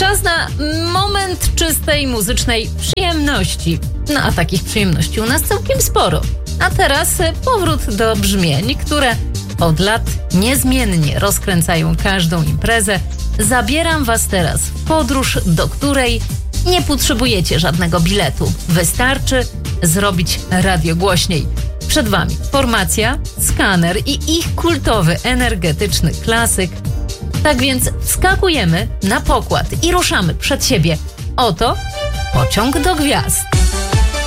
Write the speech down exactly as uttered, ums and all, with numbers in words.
Czas na moment czystej muzycznej przyjemności. No a takich przyjemności u nas całkiem sporo. A teraz powrót do brzmień, które od lat niezmiennie rozkręcają każdą imprezę. Zabieram was teraz w podróż, do której nie potrzebujecie żadnego biletu. Wystarczy zrobić radio głośniej. Przed wami formacja, Skaner i ich kultowy, energetyczny klasyk. Tak więc wskakujemy na pokład i ruszamy przed siebie. Oto pociąg do gwiazd.